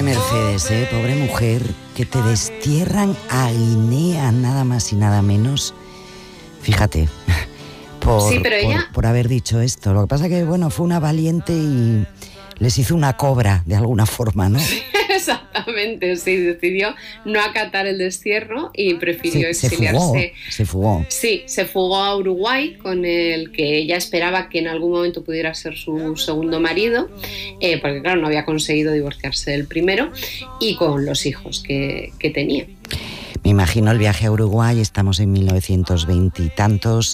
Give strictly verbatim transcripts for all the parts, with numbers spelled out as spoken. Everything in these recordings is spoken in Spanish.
Mercedes, ¿eh? Pobre mujer, que te destierran a Guinea, nada más y nada menos. Fíjate, por, sí, pero ella... por, por haber dicho esto. Lo que pasa que, bueno, fue una valiente y les hizo una cobra, de alguna forma, ¿no? Exactamente, sí, decidió no acatar el destierro y prefirió se, exiliarse. Se fugó, se fugó. Sí, se fugó a Uruguay, con el que ella esperaba que en algún momento pudiera ser su segundo marido, eh, porque claro, no había conseguido divorciarse del primero, y con los hijos que, que tenía. Me imagino el viaje a Uruguay, estamos en mil novecientos veinte y tantos,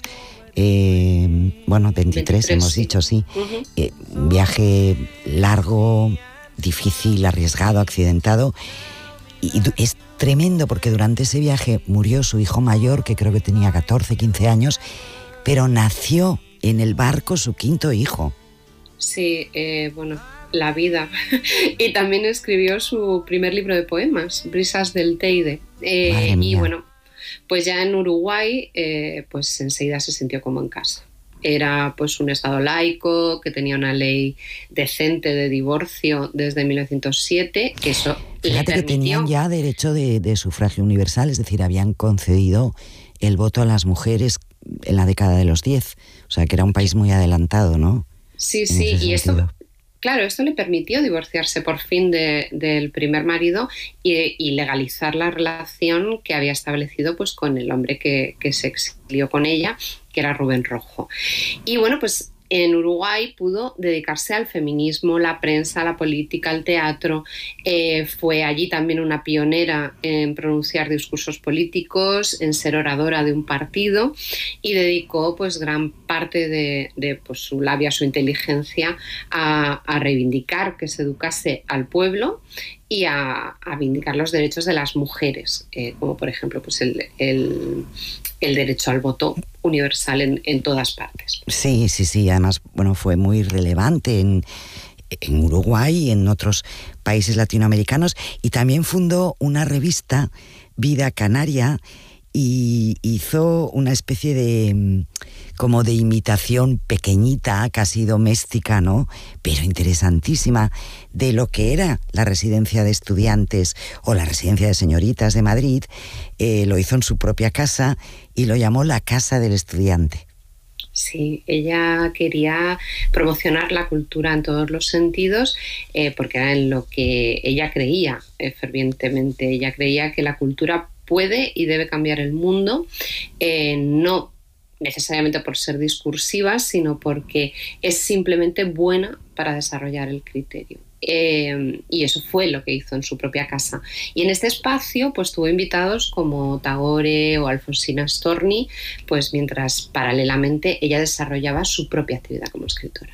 eh, bueno, veintitrés, veintitrés hemos sí. dicho, sí. Uh-huh. Eh, un viaje largo, difícil, arriesgado, accidentado, y, y es tremendo porque durante ese viaje murió su hijo mayor, que creo que tenía catorce, quince años, pero nació en el barco su quinto hijo. Sí, eh, bueno, la vida. Y también escribió su primer libro de poemas, Brisas del Teide. Eh, y bueno, pues ya en Uruguay, eh, pues enseguida se sintió como en casa. Era pues un estado laico, que tenía una ley decente de divorcio desde mil novecientos siete, que eso Fíjate le que tenían ya derecho de, de sufragio universal, es decir, habían concedido el voto a las mujeres en la década de los diez, o sea que era un país muy adelantado, ¿no? Sí, en sí, y esto, claro, esto le permitió divorciarse por fin de, del primer marido y, y legalizar la relación que había establecido pues con el hombre que, que se exilió con ella, que era Rubén Rojo. Y bueno, pues en Uruguay pudo dedicarse al feminismo, la prensa, la política, el teatro. Eh, fue allí también una pionera en pronunciar discursos políticos, en ser oradora de un partido, y dedicó pues gran parte de, de pues, su labia, su inteligencia a, a reivindicar que se educase al pueblo y a, a vindicar los derechos de las mujeres, eh, como por ejemplo pues el, el, el derecho al voto universal en, en todas partes. Sí, sí, sí, además bueno, fue muy relevante en, en Uruguay y en otros países latinoamericanos, y también fundó una revista, Vida Canaria, y hizo una especie de como de imitación pequeñita, casi doméstica, ¿no? Pero interesantísima, de lo que era la residencia de estudiantes o la residencia de señoritas de Madrid. Eh, lo hizo en su propia casa y lo llamó la Casa del Estudiante. Sí, ella quería promocionar la cultura en todos los sentidos, eh, porque era en lo que ella creía eh, fervientemente. Ella creía que la cultura puede y debe cambiar el mundo, eh, no necesariamente por ser discursiva, sino porque es simplemente buena para desarrollar el criterio. Eh, y eso fue lo que hizo en su propia casa. Y en este espacio pues tuvo invitados como Tagore o Alfonsina Storni, pues mientras paralelamente ella desarrollaba su propia actividad como escritora.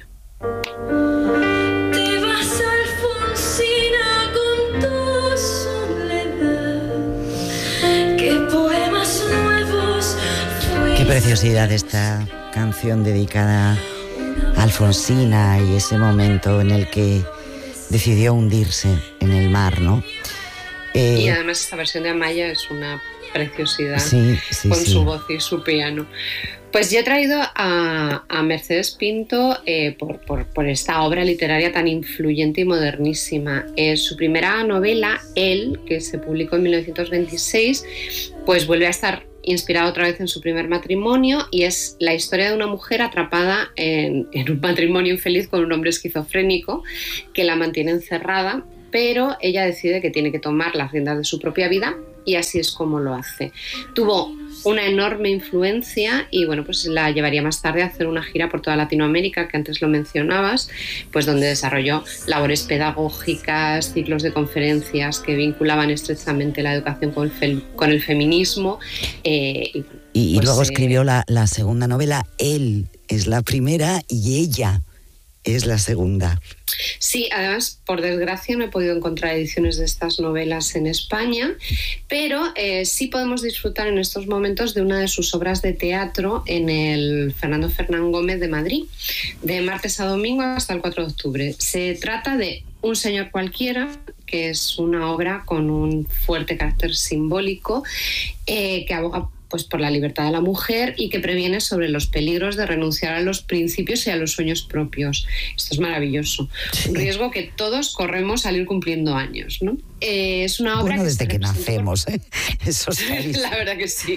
Qué preciosidad esta canción dedicada a Alfonsina y ese momento en el que decidió hundirse en el mar, ¿no? Eh, y además esta versión de Amaya es una preciosidad, sí, sí, con sí. su voz y su piano. Pues yo he traído a, a Mercedes Pinto eh, por, por, por esta obra literaria tan influyente y modernísima. Eh, su primera novela, Él, que se publicó en mil novecientos veintiséis, pues vuelve a estar inspirado otra vez en su primer matrimonio, y es la historia de una mujer atrapada en, en un matrimonio infeliz con un hombre esquizofrénico que la mantiene encerrada, pero ella decide que tiene que tomar las riendas de su propia vida, y así es como lo hace. Tuvo una enorme influencia y bueno, pues la llevaría más tarde a hacer una gira por toda Latinoamérica, que antes lo mencionabas, pues donde desarrolló labores pedagógicas, ciclos de conferencias que vinculaban estrechamente la educación con el, fe, con el feminismo. Eh, y, bueno, y, pues, y luego eh, escribió la, la segunda novela, Él es la primera y ella es la segunda. Sí, además, por desgracia, no he podido encontrar ediciones de estas novelas en España, pero eh, sí podemos disfrutar en estos momentos de una de sus obras de teatro en el Fernando Fernán Gómez de Madrid, de martes a domingo hasta el cuatro de octubre. Se trata de Un señor cualquiera, que es una obra con un fuerte carácter simbólico, eh, que aboga pues por la libertad de la mujer y que previene sobre los peligros de renunciar a los principios y a los sueños propios. Esto es maravilloso. Sí. Un riesgo que todos corremos al ir cumpliendo años, ¿no? Eh, es una obra bueno, que desde que nacemos, ¿eh? Eso es la verdad que sí.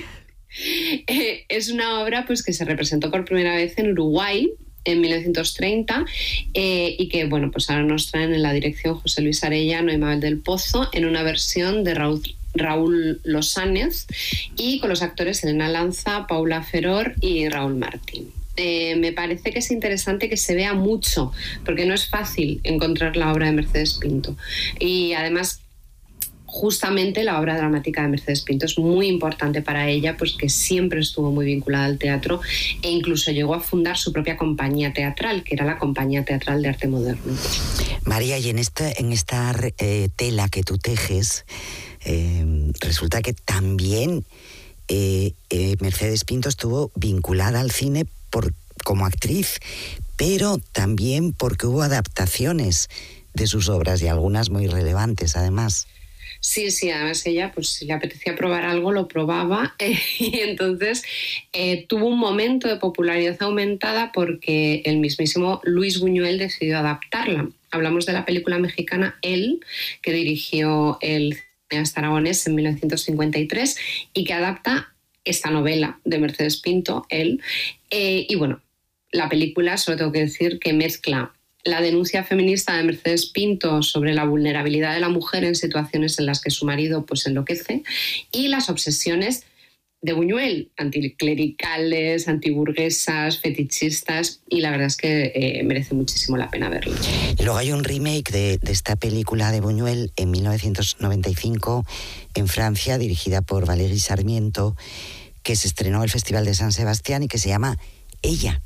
Eh, es una obra pues que se representó por primera vez en Uruguay en mil novecientos treinta eh, y que bueno pues ahora nos traen en la dirección José Luis Arellano y Mabel del Pozo en una versión de Raúl, Raúl Losánez y con los actores Elena Lanza, Paula Feror y Raúl Martín. Eh, me parece que es interesante que se vea mucho porque no es fácil encontrar la obra de Mercedes Pinto y además justamente la obra dramática de Mercedes Pinto es muy importante para ella, pues que siempre estuvo muy vinculada al teatro e incluso llegó a fundar su propia compañía teatral, que era la Compañía Teatral de Arte Moderno. María, y en esta, en esta eh, tela que tú tejes, eh, resulta que también eh, eh, Mercedes Pinto estuvo vinculada al cine por, como actriz, pero también porque hubo adaptaciones de sus obras y algunas muy relevantes además. Sí, sí, además ella, pues si le apetecía probar algo, lo probaba eh, y entonces eh, tuvo un momento de popularidad aumentada porque el mismísimo Luis Buñuel decidió adaptarla. Hablamos de la película mexicana Él, que dirigió el cineasta aragonés en mil novecientos cincuenta y tres y que adapta esta novela de Mercedes Pinto, Él. Eh, y bueno, la película, solo tengo que decir que mezcla la denuncia feminista de Mercedes Pinto sobre la vulnerabilidad de la mujer en situaciones en las que su marido pues enloquece y las obsesiones de Buñuel, anticlericales, antiburguesas, fetichistas, y la verdad es que eh, merece muchísimo la pena verlo. Luego hay un remake de, de esta película de Buñuel en mil novecientos noventa y cinco en Francia, dirigida por Valéry Sarmiento, que se estrenó en el Festival de San Sebastián y que se llama Ella.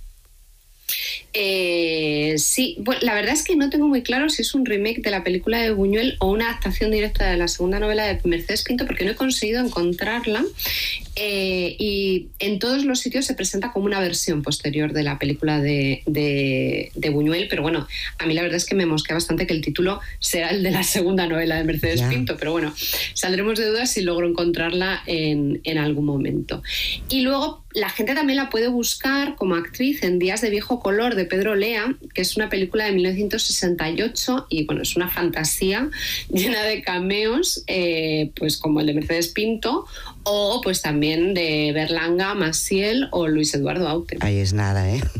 Eh, sí, bueno, la verdad es que no tengo muy claro si es un remake de la película de Buñuel o una adaptación directa de la segunda novela de Mercedes Pinto, porque no he conseguido encontrarla eh, y en todos los sitios se presenta como una versión posterior de la película de, de, de Buñuel, pero bueno, a mí la verdad es que me mosquea bastante que el título sea el de la segunda novela de Mercedes yeah. Pinto, pero bueno, saldremos de dudas si logro encontrarla en, en algún momento. Y luego la gente también la puede buscar como actriz en Días de Viejo Color de Pedro Lea, que es una película de mil novecientos sesenta y ocho y bueno, es una fantasía llena de cameos, eh, pues como el de Mercedes Pinto o pues también de Berlanga, Maciel o Luis Eduardo Aute. Ahí es nada, ¿eh?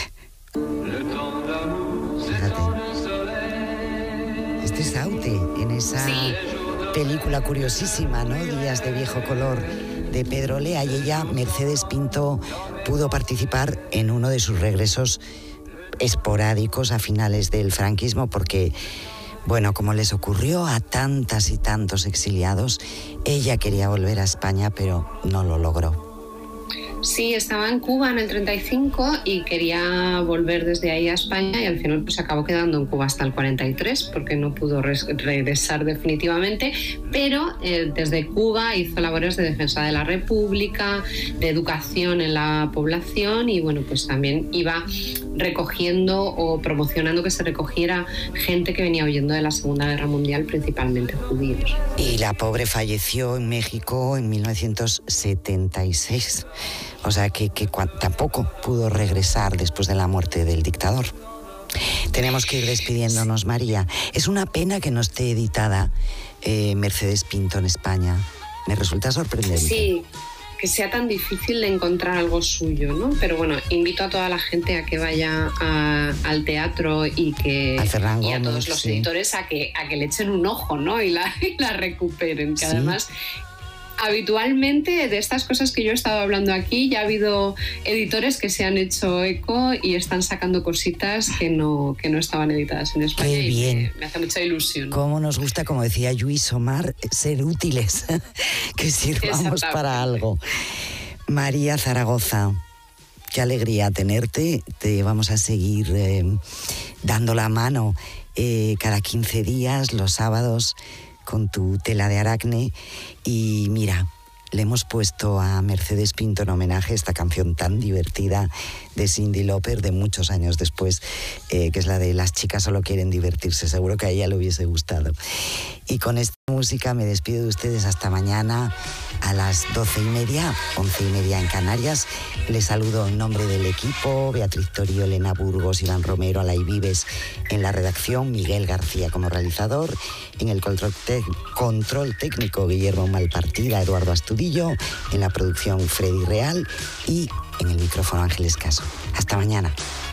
Este es Aute en esa sí. película curiosísima, ¿no? Días de Viejo Color de Pedro Lea, y ella, Mercedes Pinto, pudo participar en uno de sus regresos esporádicos a finales del franquismo porque, bueno, como les ocurrió a tantas y tantos exiliados, ella quería volver a España, pero no lo logró. Sí, estaba en Cuba en el treinta y cinco y quería volver desde ahí a España y al final pues acabó quedando en Cuba hasta el cuarenta y tres porque no pudo res- regresar definitivamente, pero eh, desde Cuba hizo labores de defensa de la República, de educación en la población y bueno, pues también iba recogiendo o promocionando que se recogiera gente que venía huyendo de la Segunda Guerra Mundial, principalmente judíos. Y la pobre falleció en México en mil novecientos setenta y seis. O sea que, que tampoco pudo regresar después de la muerte del dictador. Tenemos que ir despidiéndonos, María. Es una pena que no esté editada eh, Mercedes Pinto en España. Me resulta sorprendente. Sí, que sea tan difícil de encontrar algo suyo, ¿no? Pero bueno, invito a toda la gente a que vaya a, al teatro y que a Ferran Gómez, y a todos los sí. editores a que, a que le echen un ojo, ¿no? Y la, y la recuperen, que sí. además... Habitualmente de estas cosas que yo he estado hablando aquí ya ha habido editores que se han hecho eco y están sacando cositas que no, que no estaban editadas en España. Qué bien. Y me, me hace mucha ilusión. Cómo nos gusta, como decía Lluís Omar, ser útiles, que sirvamos para algo. María Zaragoza, qué alegría tenerte. Te vamos a seguir eh, dando la mano eh, cada quince días, los sábados, con tu tela de Aracne. Y mira, le hemos puesto a Mercedes Pinto en homenaje esta canción tan divertida de Cyndi Lauper de muchos años después, eh, que es la de Las chicas solo quieren divertirse. Seguro que a ella le hubiese gustado. Y con este Música, me despido de ustedes hasta mañana a las doce y media, once y media en Canarias. Les saludo en nombre del equipo, Beatriz Torio, Elena Burgos, Iván Romero, Alay Vives en la redacción, Miguel García como realizador, en el control, te- control técnico Guillermo Malpartida, Eduardo Astudillo, en la producción Freddy Real y en el micrófono Ángeles Caso. Hasta mañana.